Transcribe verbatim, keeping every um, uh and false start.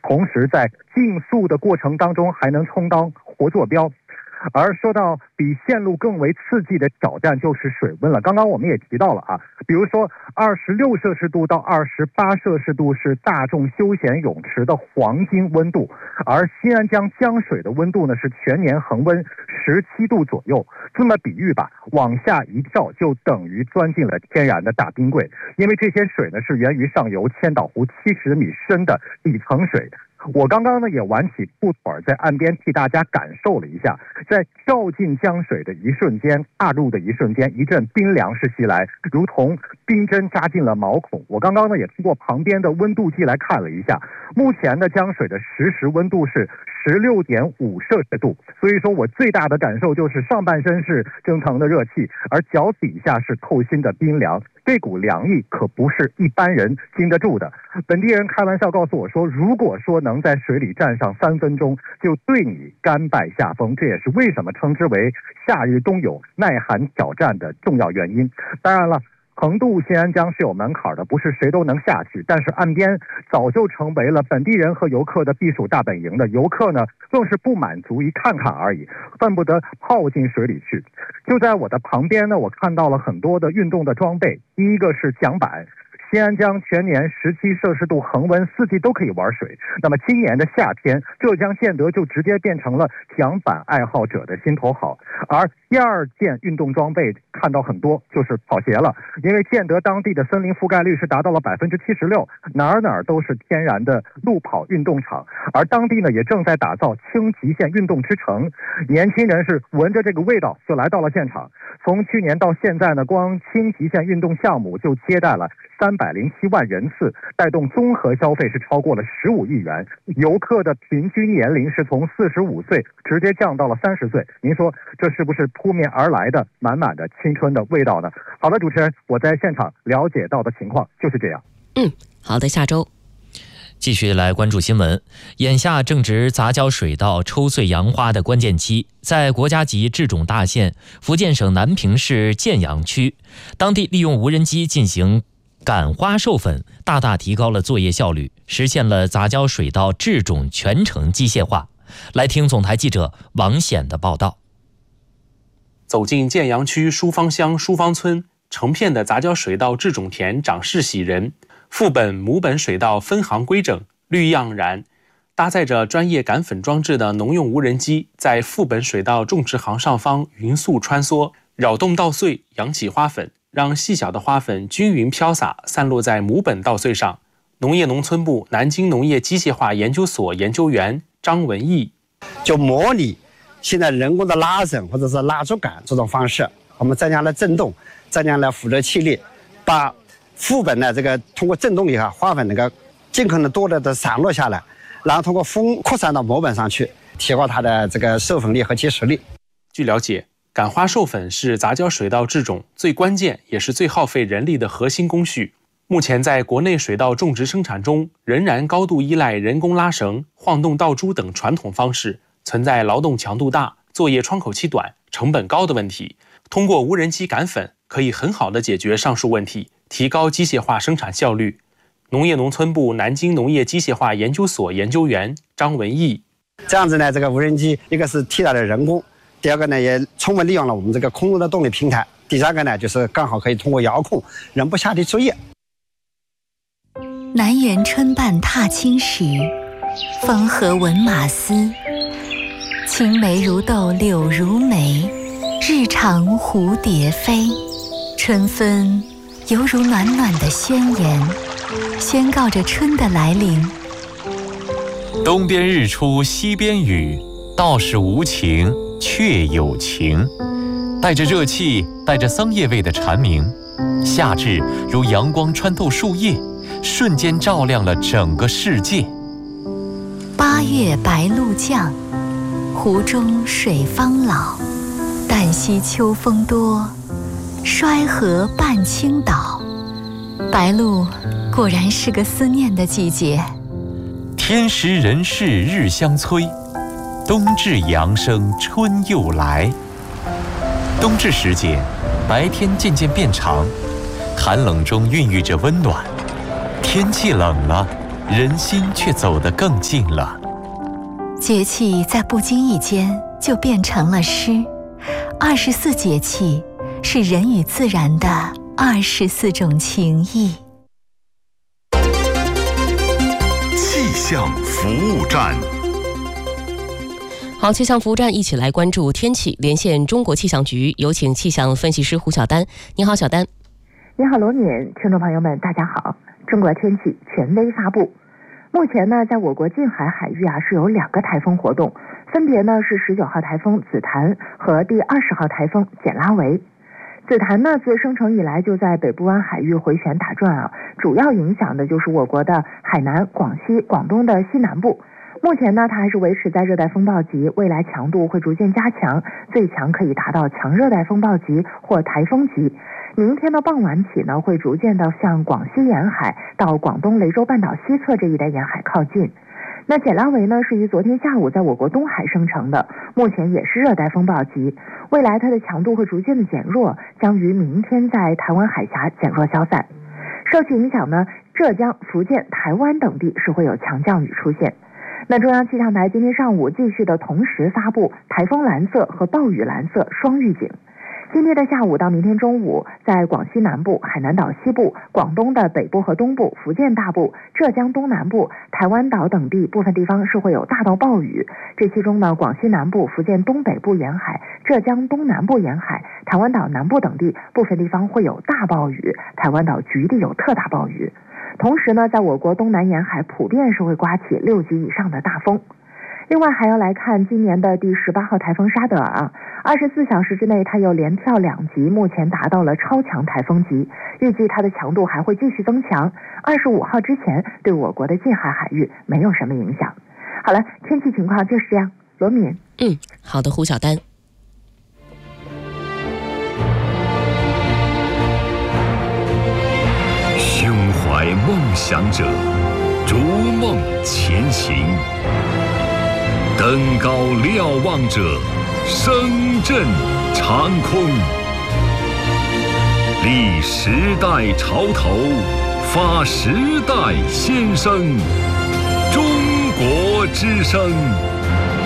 同时在竞速的过程当中还能充当活坐标。而说到比线路更为刺激的挑战，就是水温了。刚刚我们也提到了啊，比如说二十六摄氏度到二十八摄氏度是大众休闲泳池的黄金温度，而新安江江水的温度呢是全年恒温十七度左右。这么比喻吧，往下一跳就等于钻进了天然的大冰柜，因为这些水呢是源于上游千岛湖七十米深的底层水。我刚刚呢也挽起裤腿在岸边替大家感受了一下，在跳进江水的一瞬间，踏入的一瞬间，一阵冰凉是袭来，如同冰针扎进了毛孔。我刚刚呢也通过旁边的温度计来看了一下，目前的江水的实时温度是十六点五摄氏度，所以说我最大的感受就是上半身是蒸腾的热气，而脚底下是透心的冰凉。这股凉意可不是一般人经得住的。本地人开玩笑告诉我说，如果说能在水里站上三分钟，就对你甘拜下风。这也是为什么称之为夏日冬泳耐寒挑战的重要原因。当然了，横渡新安江是有门槛的，不是谁都能下去，但是岸边早就成为了本地人和游客的避暑大本营的游客呢，更是不满足于看看而已，恨不得泡进水里去。就在我的旁边呢，我看到了很多的运动的装备，第一个是桨板。新安江全年十七摄氏度恒温，四季都可以玩水。那么今年的夏天，浙江建德就直接变成了桨板爱好者的心头好。而第二件运动装备看到很多就是跑鞋了，因为建德当地的森林覆盖率是达到了百分之七十六，哪儿哪儿都是天然的路跑运动场。而当地呢也正在打造轻极限运动之城，年轻人是闻着这个味道就来到了现场。从去年到现在呢，光轻极限运动项目就接待了三百零七万人次，带动综合消费是超过了十五亿元，游客的平均年龄是从四十五岁直接降到了三十岁。您说这是不是扑面而来的满满的青春的味道呢？好的，主持人，我在现场了解到的情况就是这样。 嗯，好的，下周继续来关注新闻。眼下正值杂交水稻抽穗扬花的关键期，在国家级制种大县福建省南平市建阳区，当地利用无人机进行赶花授粉，大大提高了作业效率，实现了杂交水稻制种全程机械化。来听总台记者王显的报道。 走进建阳区书芳乡书芳村，成片的杂交水稻制种田长势喜人，父本母本水稻分行规整，绿意盎然。搭载着专业赶粉装置的农用无人机在父本水稻种植行上方匀速穿梭，扰动稻穗，扬起花粉，让细小的花粉均匀飘洒，散落在母本稻穗上。农业农村部南京农业机械化研究所研究员张文义就模拟现在人工的拉绳或者是拉竹杆这种方式，我们增加了振动，增加了辅助气力，把父本的这个通过振动以后，花粉那个尽可能多的的散落下来，然后通过风扩散到母本上去，提高它的这个授粉力和结实力。 据了解，赶花授粉是杂交水稻制种最关键也是最耗费人力的核心工序。目前在国内水稻种植生产中，仍然高度依赖人工拉绳、晃动稻株等传统方式，存在劳动强度大、作业窗口期短、成本高的问题。通过无人机赶粉，可以很好地解决上述问题，提高机械化生产效率。农业农村部南京农业机械化研究所研究员张文义： 这样子呢，这个无人机一个是替代了人工，第二个呢也充分利用了我们这个空中的动力平台，第三个呢就是刚好可以通过遥控人不下地作业。 南园春半踏青时，风和闻马嘶。青梅如豆柳如眉，日长蝴蝶飞。春分犹如暖暖的宣言，宣告着春的来临。 东边日出西边雨，道是无晴却有晴。带着热气，带着桑叶味的蝉鸣，夏至如阳光穿透树叶，瞬间照亮了整个世界。 八月白露降，湖中水方老。旦夕秋风多，衰河半倾倒。白露果然是个思念的季节。 天时人事日相催，冬至阳生春又来。冬至时节，白天渐渐变长，寒冷中孕育着温暖。天气冷了， 人心却走得更近了。 节气在不经意间就变成了诗。二十四节气是人与自然的二十四种情谊。 气象服务站。 好，气象服务站一起来关注天气，连线中国气象局，有请气象分析师胡晓丹。你好，小丹。 你好，罗敏，听众朋友们，大家好。中国天气权威发布，目前呢，在我国近海海域啊是有两个台风活动，分别呢是十九号台风紫檀和第二十号台风简拉维。紫檀呢自生成以来就在北部湾海域回旋打转啊，主要影响的就是我国的海南、广西、广东的西南部。目前呢，它还是维持在热带风暴级，未来强度会逐渐加强，最强可以达到强热带风暴级或台风级。明天的傍晚起呢，会逐渐的向广西沿海到广东雷州半岛西侧这一带沿海靠近。那简拉维呢，是于昨天下午在我国东海生成的，目前也是热带风暴级，未来它的强度会逐渐的减弱，将于明天在台湾海峡减弱消散。受其影响呢，浙江、福建、台湾等地是会有强降雨出现。那中央气象台今天上午继续的同时发布台风蓝色和暴雨蓝色双预警。今天的下午到明天中午，在广西南部、海南岛西部、广东的北部和东部、福建大部、浙江东南部、台湾岛等地部分地方是会有大到暴雨。这其中呢，广西南部、福建东北部沿海、浙江东南部沿海、台湾岛南部等地部分地方会有大暴雨，台湾岛局地有特大暴雨。同时呢，在我国东南沿海普遍是会刮起六级以上的大风。另外还要来看今年的第十八号台风沙德尔啊，二十四小时之内它又连跳两级，目前达到了超强台风级，预计它的强度还会继续增强。二十五号之前对我国的近海海域没有什么影响。好了，天气情况就是这样。罗敏。 嗯，好的，胡晓丹。 胸怀梦想者，逐梦前行。登高瞭望者，声震长空。立时代潮头，发时代先声。中国之声。